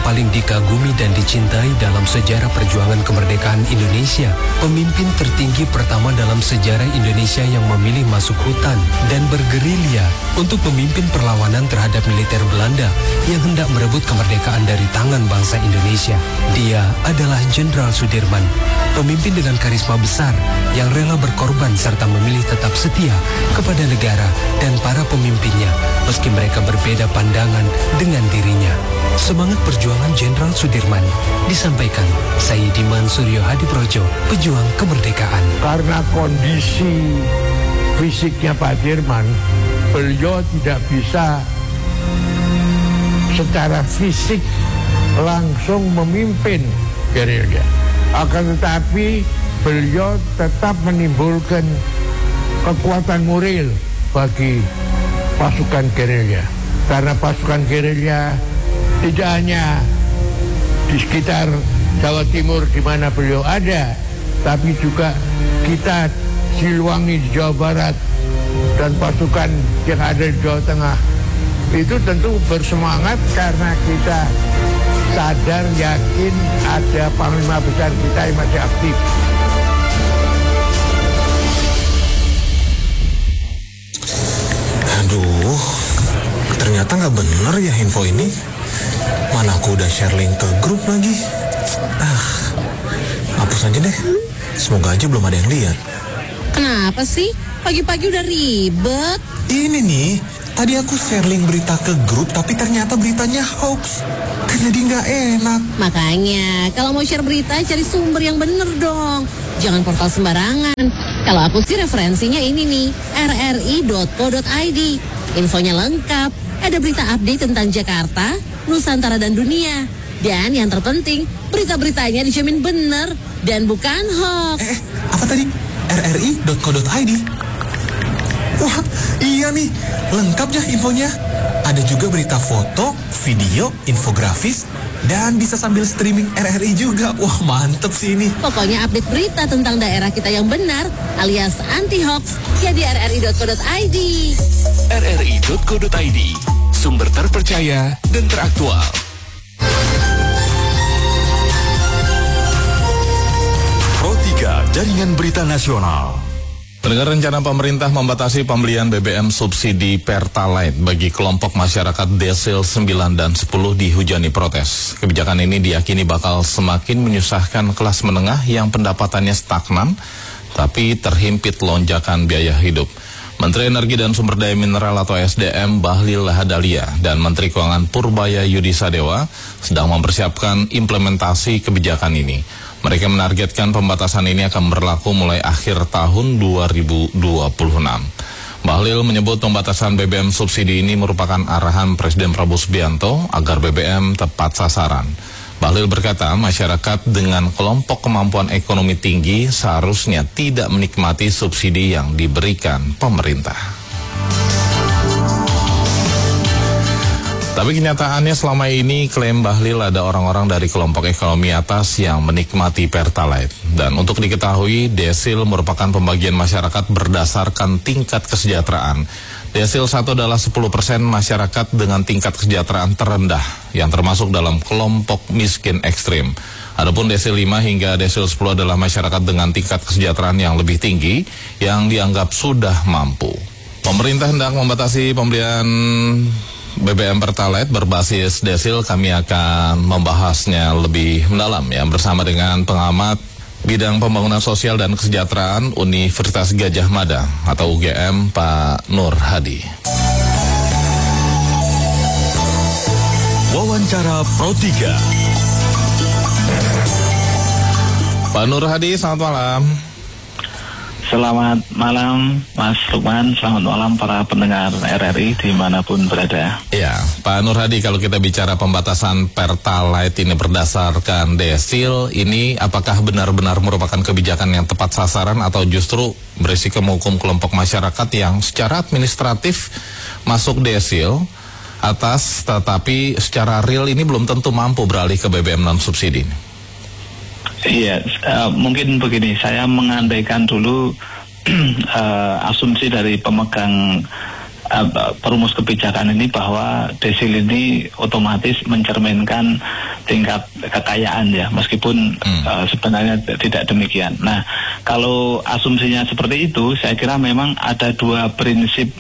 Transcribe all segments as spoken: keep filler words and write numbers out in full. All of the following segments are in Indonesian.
paling dikagumi dan dicintai dalam sejarah perjuangan kemerdekaan Indonesia. Pemimpin tertinggi pertama dalam sejarah Indonesia yang memilih masuk hutan dan bergerilya untuk memimpin perlawanan terhadap militer Belanda yang hendak merebut kemerdekaan dari tangan bangsa Indonesia. Dia adalah Jenderal Sudirman, pemimpin dengan karisma besar yang rela berkorban serta memilih tetap setia kepada negara dan para pemimpinnya meski mereka berbeda pandangan dengan dirinya. Semangat perjuangan Jenderal Sudirman disampaikan Sayyidiman Suryo Hadiprojo, pejuang kemerdekaan. Karena kondisi fisiknya Pak Dirman, beliau tidak bisa secara fisik langsung memimpin gerilya. Akan tetapi beliau tetap menimbulkan kekuatan moral bagi pasukan gerilya. Karena pasukan gerilya tidak hanya di sekitar Jawa Timur di mana beliau ada, tapi juga kita Siliwangi di Jawa Barat dan pasukan yang ada di Jawa Tengah. Itu tentu bersemangat karena kita sadar, yakin ada panglima besar kita yang masih aktif. Aduh, ternyata nggak bener ya info ini. Mana aku udah share link ke grup lagi. Ah, hapus aja deh. Semoga aja belum ada yang lihat. Kenapa sih? Pagi-pagi udah ribet. Ini nih, tadi aku share link berita ke grup, tapi ternyata beritanya hoax. Kan jadi nggak enak. Makanya, kalau mau share berita, cari sumber yang bener dong. Jangan portal sembarangan. Kalau aku sih referensinya ini nih, r r i dot co dot i d. Infonya lengkap. Ada berita update tentang Jakarta, Nusantara dan dunia. Dan yang terpenting, berita-beritanya dijamin bener dan bukan hoax. Eh, apa tadi? r r i dot co dot i d. Wah, iya nih, lengkap ya infonya. Ada juga berita foto, video, infografis, dan bisa sambil streaming R R I juga. Wah, mantep sih ini. Pokoknya update berita tentang daerah kita yang benar, alias anti-hoax, ya di r r i dot co dot i d. r r i dot co dot i d, sumber terpercaya dan teraktual. Pro tiga, Jaringan Berita Nasional. Pendengar, rencana pemerintah membatasi pembelian B B M subsidi Pertalite bagi kelompok masyarakat desil sembilan dan sepuluh dihujani protes. Kebijakan ini diyakini bakal semakin menyusahkan kelas menengah yang pendapatannya stagnan, tapi terhimpit lonjakan biaya hidup. Menteri Energi dan Sumber Daya Mineral atau S D M Bahlil Lahadalia dan Menteri Keuangan Purbaya Yudi Sadewa sedang mempersiapkan implementasi kebijakan ini. Mereka menargetkan pembatasan ini akan berlaku mulai akhir tahun dua ribu dua puluh enam. Bahlil menyebut pembatasan B B M subsidi ini merupakan arahan Presiden Prabowo Subianto agar B B M tepat sasaran. Bahlil berkata, masyarakat dengan kelompok kemampuan ekonomi tinggi seharusnya tidak menikmati subsidi yang diberikan pemerintah. Tapi kenyataannya selama ini klaim Bahlil ada orang-orang dari kelompok ekonomi atas yang menikmati Pertalite. Dan untuk diketahui, desil merupakan pembagian masyarakat berdasarkan tingkat kesejahteraan. Desil satu adalah sepuluh persen masyarakat dengan tingkat kesejahteraan terendah, yang termasuk dalam kelompok miskin ekstrim. Adapun desil lima hingga desil sepuluh adalah masyarakat dengan tingkat kesejahteraan yang lebih tinggi, yang dianggap sudah mampu. Pemerintah hendak membatasi pembelian B B M Pertalite berbasis desil. Kami akan membahasnya lebih mendalam ya bersama dengan pengamat bidang pembangunan sosial dan kesejahteraan Universitas Gadjah Mada atau U G M, Pak Nur Hadi. Wawancara Pro tiga. Pak Nur Hadi, selamat malam. Selamat malam Mas Lukman, selamat malam para pendengar R R I dimanapun berada. Ya, Pak Nur Hadi, kalau kita bicara pembatasan Pertalite ini berdasarkan desil, ini apakah benar-benar merupakan kebijakan yang tepat sasaran atau justru berisiko menghukum kelompok masyarakat yang secara administratif masuk desil atas, tetapi secara real ini belum tentu mampu beralih ke B B M non-subsidi? Iya, uh, mungkin begini, saya mengandaikan dulu uh, asumsi dari pemegang uh, perumus kebijakan ini bahwa desil ini otomatis mencerminkan tingkat kekayaan ya, meskipun hmm. uh, sebenarnya tidak demikian. Nah, kalau asumsinya seperti itu, saya kira memang ada dua prinsip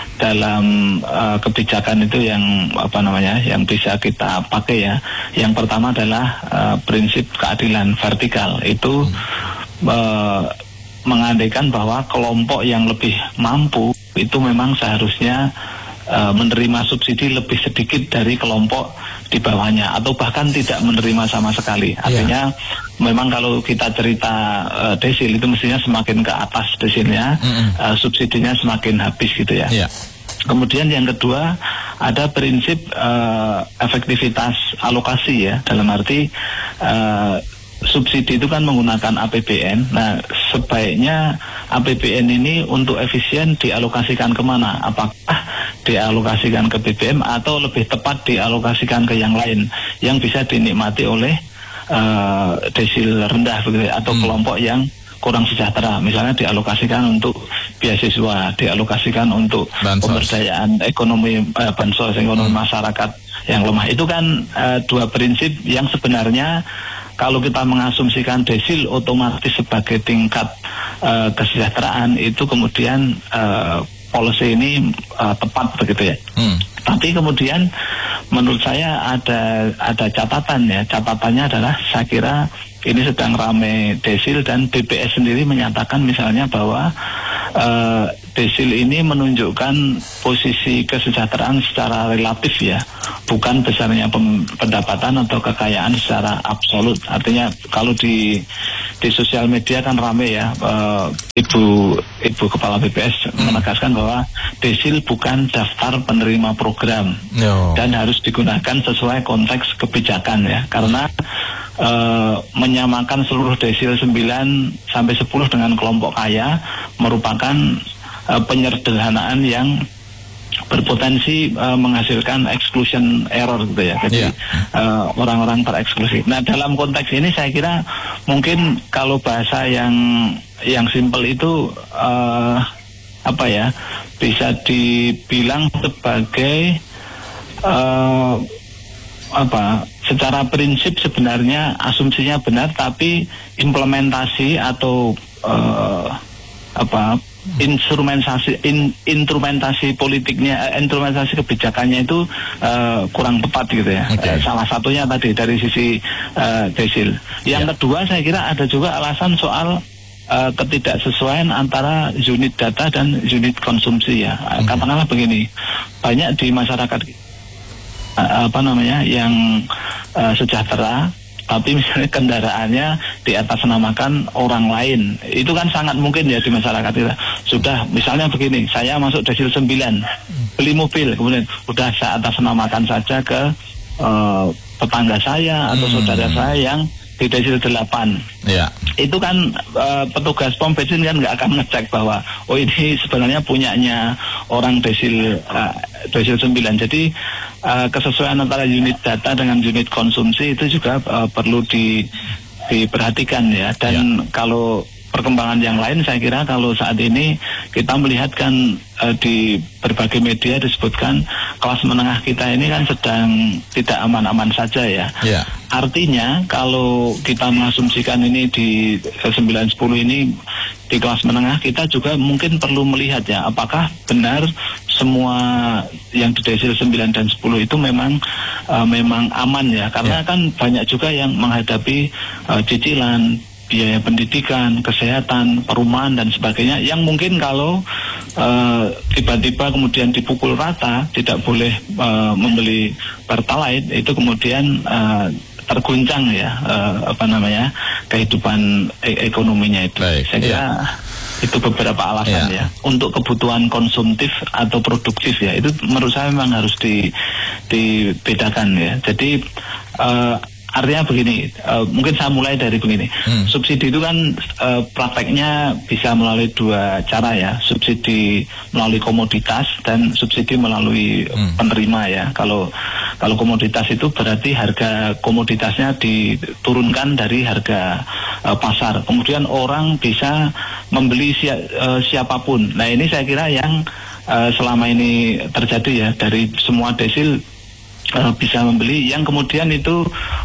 dalam uh, kebijakan itu yang apa namanya, yang bisa kita pakai ya. Yang pertama adalah uh, prinsip keadilan vertikal. Itu hmm. uh, mengandaikan bahwa kelompok yang lebih mampu itu memang seharusnya uh, menerima subsidi lebih sedikit dari kelompok di bawahnya, atau bahkan tidak menerima sama sekali. Artinya yeah. memang kalau kita cerita uh, desil itu mestinya semakin ke atas desilnya, mm-hmm. uh, subsidinya semakin habis gitu ya. Yeah. Kemudian yang kedua ada prinsip uh, efektivitas alokasi ya, dalam arti uh, subsidi itu kan menggunakan A P B N. Nah, sebaiknya A P B N ini untuk efisien dialokasikan kemana? Apakah dialokasikan ke B B M atau lebih tepat dialokasikan ke yang lain yang bisa dinikmati oleh uh, desil rendah begitu, atau hmm. kelompok yang kurang sejahtera, misalnya dialokasikan untuk beasiswa, dialokasikan untuk bansos, pemberdayaan ekonomi, eh, bansos ekonomi hmm. masyarakat yang lemah. Itu kan uh, dua prinsip yang sebenarnya kalau kita mengasumsikan desil otomatis sebagai tingkat uh, kesejahteraan, itu kemudian uh, policy ini uh, tepat begitu ya. Hmm. Tapi kemudian menurut saya ada ada catatan ya. Catatannya adalah saya kira ini sedang ramai desil, dan B P S sendiri menyatakan misalnya bahwa uh, desil ini menunjukkan posisi kesejahteraan secara relatif ya, bukan besarnya pem, pendapatan atau kekayaan secara absolut. Artinya kalau di di sosial media kan ramai ya, uh, ibu ibu kepala B P S hmm. menegaskan bahwa desil bukan daftar penerima program no. dan harus digunakan sesuai konteks kebijakan ya, karena Uh, menyamakan seluruh desil sembilan sampai sepuluh dengan kelompok kaya merupakan uh, penyederhanaan yang berpotensi uh, menghasilkan exclusion error gitu ya. Jadi yeah. uh, orang-orang tereksklusi. Nah, dalam konteks ini saya kira mungkin kalau bahasa yang yang simpel itu uh, apa ya, bisa dibilang sebagai uh, apa, secara prinsip sebenarnya asumsinya benar, tapi implementasi atau uh, apa instrumentasi in, instrumentasi politiknya, instrumentasi kebijakannya itu uh, kurang tepat gitu ya. Okay. Salah satunya tadi dari sisi uh, desil. Yang yeah. kedua saya kira ada juga alasan soal uh, ketidaksesuaian antara unit data dan unit konsumsi ya. Mm-hmm. Katakanlah begini, banyak di masyarakat apa namanya yang uh, sejahtera, tapi misalnya kendaraannya di atas namakan orang lain, itu kan sangat mungkin ya di masyarakat kita. Sudah misalnya begini, saya masuk desil sembilan, beli mobil, kemudian udah saya atas namakan saja ke uh, tetangga saya atau hmm. saudara saya yang di desil delapan. Ya. Itu kan uh, petugas pom bensin kan nggak akan ngecek bahwa oh ini sebenarnya punyanya orang desil uh, desil sembilan. Jadi Uh, kesesuaian antara unit data dengan unit konsumsi itu juga uh, perlu di, diperhatikan ya. Dan ya. Kalau perkembangan yang lain saya kira kalau saat ini kita melihat kan uh, di berbagai media disebutkan kelas menengah kita ini kan sedang tidak aman-aman saja ya. Ya. Artinya kalau kita mengasumsikan ini di sembilan sepuluh ini di kelas menengah, kita juga mungkin perlu melihat ya apakah benar semua yang di desil sembilan dan sepuluh itu memang uh, memang aman ya, karena yeah. kan banyak juga yang menghadapi uh, cicilan, biaya pendidikan, kesehatan, perumahan dan sebagainya yang mungkin kalau uh, tiba-tiba kemudian dipukul rata, tidak boleh uh, membeli Pertalite, itu kemudian uh, terguncang ya uh, apa namanya kehidupan e- ekonominya itu. Baik, saya kira ya. Itu beberapa alasan ya. ya untuk kebutuhan konsumtif atau produktif ya, itu menurut saya memang harus di, dibedakan ya. Jadi uh, artinya begini, uh, mungkin saya mulai dari begini. Hmm. Subsidi itu kan uh, prakteknya bisa melalui dua cara ya, subsidi melalui komoditas dan subsidi melalui hmm. penerima ya. Kalau kalau komoditas itu berarti harga komoditasnya diturunkan dari harga uh, pasar. Kemudian orang bisa membeli si, uh, siapapun. Nah ini saya kira yang uh, selama ini terjadi ya, dari semua desil uh, bisa membeli, yang kemudian itu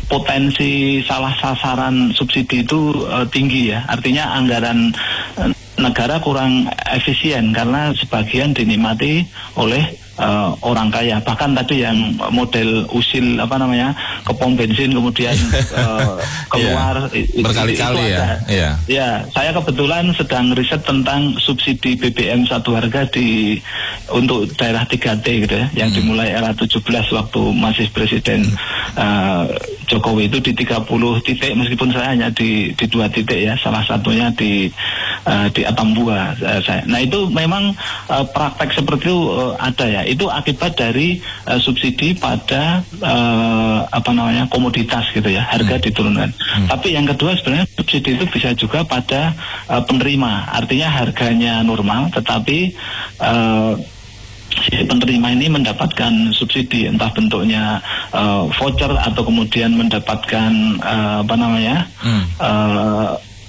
potensi salah sasaran subsidi itu uh, tinggi ya. Artinya anggaran uh, negara kurang efisien karena sebagian dinikmati oleh uh, orang kaya. Bahkan tadi yang model usil apa namanya ke pom bensin kemudian uh, keluar yeah. berkali-kali ya. Yeah. Ya, saya kebetulan sedang riset tentang subsidi B B M satu harga di untuk daerah tiga T gitu ya, yang hmm. dimulai era tujuh belas waktu masih Presiden uh, Jokowi itu di tiga puluh titik, meskipun saya hanya di di dua titik ya, salah satunya di uh, di Atambua uh, saya. Nah itu memang uh, praktek seperti itu uh, ada ya. Itu akibat dari uh, subsidi pada uh, apa namanya komoditas gitu ya, harga hmm. diturunkan. Hmm. Tapi yang kedua sebenarnya subsidi itu bisa juga pada uh, penerima, artinya harganya normal, tetapi uh, si penerima ini mendapatkan subsidi, entah bentuknya uh, voucher atau kemudian mendapatkan uh, apa namanya. Hmm. Uh,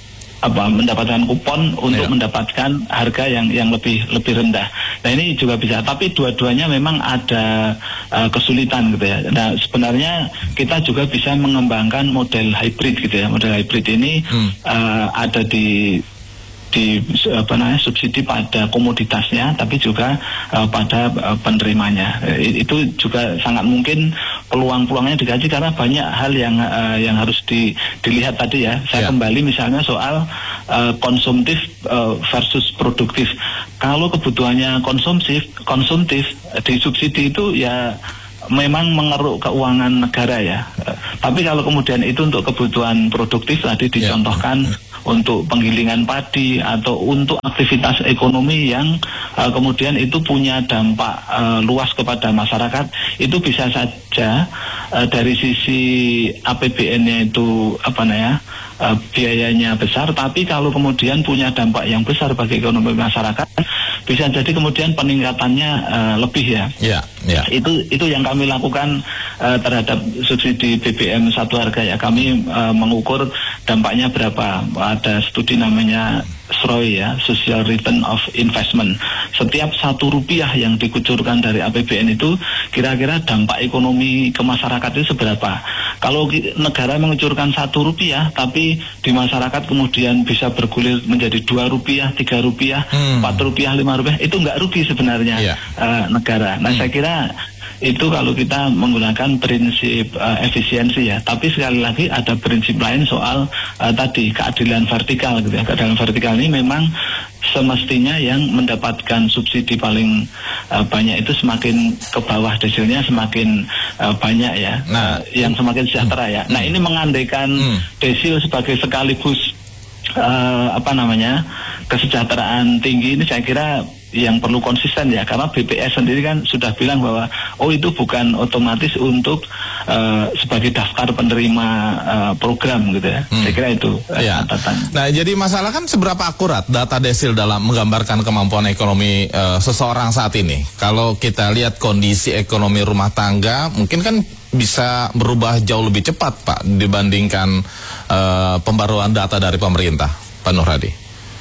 apa mendapatkan kupon untuk yeah. mendapatkan harga yang yang lebih lebih rendah. Nah ini juga bisa, tapi dua-duanya memang ada uh, kesulitan gitu ya. Nah sebenarnya kita juga bisa mengembangkan model hybrid gitu ya. Model hybrid ini hmm. uh, ada di di apa namanya subsidi pada komoditasnya, tapi juga uh, pada uh, penerimanya. Uh, itu juga sangat mungkin peluang-peluangnya dikaji karena banyak hal yang uh, yang harus di, dilihat tadi ya. Saya yeah. kembali misalnya soal uh, konsumtif uh, versus produktif. Kalau kebutuhannya konsumtif, konsumtif uh, disubsidi itu ya memang mengeruk keuangan negara ya. Uh, tapi kalau kemudian itu untuk kebutuhan produktif tadi dicontohkan yeah. untuk penggilingan padi atau untuk aktivitas ekonomi yang uh, kemudian itu punya dampak uh, luas kepada masyarakat, itu bisa saja uh, dari sisi A P B N-nya itu apa namanya uh, biayanya besar, tapi kalau kemudian punya dampak yang besar bagi ekonomi masyarakat, bisa jadi kemudian peningkatannya uh, lebih ya. Yeah, yeah. Itu itu yang kami lakukan uh, terhadap subsidi B B M satu harga ya. Kami uh, mengukur dampaknya berapa. Ada studi namanya S R O I ya, Social Return of Investment. Setiap satu rupiah yang dikucurkan dari A P B N itu kira-kira dampak ekonomi ke masyarakat itu seberapa. Kalau negara mengucurkan satu rupiah, tapi di masyarakat kemudian bisa bergulir menjadi dua rupiah, tiga rupiah, empat hmm. rupiah, lima rupiah, itu nggak rugi sebenarnya yeah. uh, negara. Nah hmm. saya kira itu kalau kita menggunakan prinsip uh, efisiensi ya. Tapi sekali lagi ada prinsip lain soal uh, tadi keadilan vertikal gitu ya. Keadilan vertikal ini memang semestinya yang mendapatkan subsidi paling uh, banyak itu semakin ke bawah desilnya semakin uh, banyak ya. Nah, uh, yang semakin sejahtera ya. Nah, ini mengandaikan hmm. desil sebagai sekaligus uh, apa namanya kesejahteraan tinggi, ini saya kira yang perlu konsisten ya, karena B P S sendiri kan sudah bilang bahwa oh itu bukan otomatis untuk uh, sebagai daftar penerima uh, program gitu ya. Hmm. Saya kira itu ya. catatan. Nah, jadi masalah kan seberapa akurat data desil dalam menggambarkan kemampuan ekonomi uh, seseorang saat ini. Kalau kita lihat kondisi ekonomi rumah tangga, mungkin kan bisa berubah jauh lebih cepat Pak dibandingkan uh, pembaruan data dari pemerintah, Pak Nur Hadi.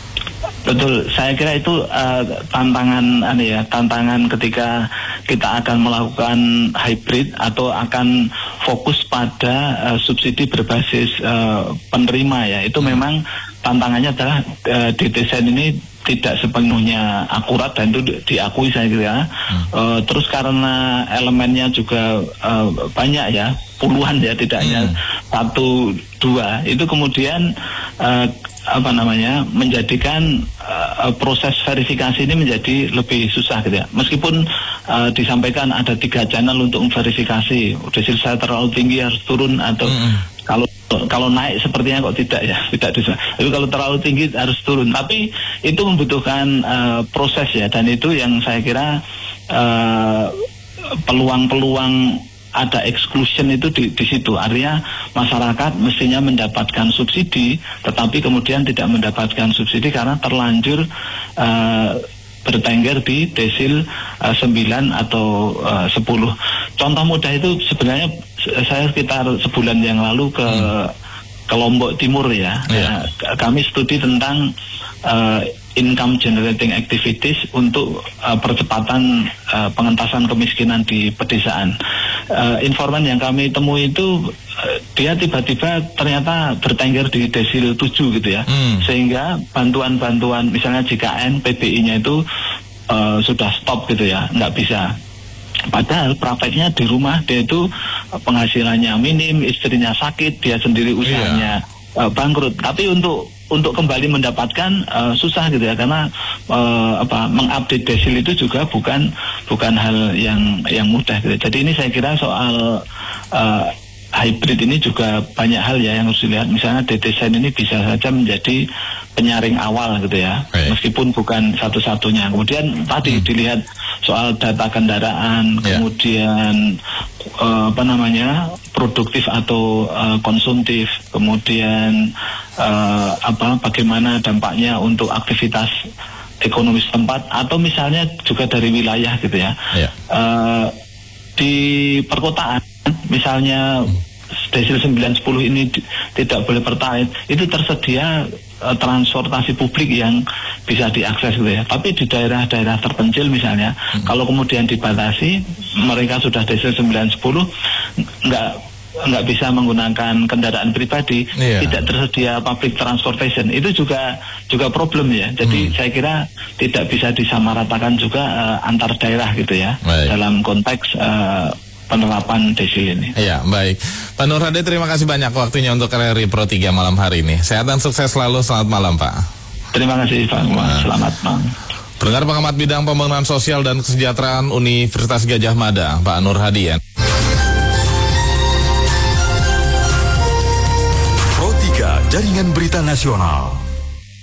Betul, saya kira itu uh, tantangan ane ya, tantangan ketika kita akan melakukan hybrid atau akan fokus pada uh, subsidi berbasis uh, penerima ya. Itu memang tantangannya adalah uh, di desain ini tidak sepenuhnya akurat dan itu diakui saya kira. Hmm. Uh, terus karena elemennya juga uh, banyak ya, puluhan ya, tidak hanya hmm. satu dua. Itu kemudian uh, apa namanya menjadikan uh, proses verifikasi ini menjadi lebih susah gitu ya. Meskipun uh, disampaikan ada tiga channel untuk memverifikasi, desil saya terlalu tinggi harus turun atau hmm. kalau kalau naik sepertinya kok tidak ya, tidak bisa. Tapi kalau terlalu tinggi harus turun. Tapi itu membutuhkan uh, proses ya, dan itu yang saya kira uh, peluang-peluang ada exclusion itu di, di situ. Artinya masyarakat mestinya mendapatkan subsidi, tetapi kemudian tidak mendapatkan subsidi karena terlanjur uh, bertengger di desil uh, sembilan atau uh, sepuluh. Contoh mudah itu sebenarnya saya sekitar sebulan yang lalu ke hmm. ke Lombok Timur ya. Yeah. Nah, kami studi tentang uh, income generating activities untuk uh, percepatan uh, pengentasan kemiskinan di pedesaan. uh, informan yang kami temui itu uh, dia tiba-tiba ternyata bertengger di desil tujuh gitu ya, hmm. sehingga bantuan-bantuan misalnya J K N, P B I-nya itu uh, sudah stop gitu ya, nggak bisa. Padahal prakteknya di rumah dia itu penghasilannya minim, istrinya sakit, dia sendiri usahanya yeah. uh, bangkrut. Tapi untuk untuk kembali mendapatkan uh, susah gitu ya, karena uh, apa mengupdate desil itu juga bukan bukan hal yang yang mudah gitu. Jadi ini saya kira soal uh, hybrid ini juga banyak hal ya yang harus dilihat. Misalnya D T S N ini bisa saja menjadi penyaring awal gitu ya, okay. meskipun bukan satu-satunya. Kemudian tadi hmm. dilihat soal data kendaraan, yeah. kemudian uh, apa namanya produktif atau uh, konsumtif, kemudian uh, apa bagaimana dampaknya untuk aktivitas ekonomi setempat, atau misalnya juga dari wilayah gitu ya. Yeah. Uh, di perkotaan misalnya desil sembilan sepuluh ini di, tidak boleh pertalite, itu tersedia uh, transportasi publik yang bisa diakses gitu ya. Tapi di daerah-daerah terpencil misalnya, hmm. kalau kemudian dibatasi, mereka sudah desil sembilan sepuluh nggak nggak bisa menggunakan kendaraan pribadi, yeah. tidak tersedia public transportation, itu juga juga problem ya. Jadi hmm. saya kira tidak bisa disamaratakan juga uh, antar daerah gitu ya. Baik. Dalam konteks uh, penerapan desil ini. Iya, baik. Pak Nur Hadi, terima kasih banyak waktunya untuk R R I Pro tiga malam hari ini. Sehat dan sukses selalu. Selamat malam, Pak. Terima kasih, Pak. Nah. Selamat malam. Pendengar, pengamat bidang pembangunan sosial dan kesejahteraan Universitas Gadjah Mada, Pak Nur Hadi ya. Pro tiga Jaringan Berita Nasional.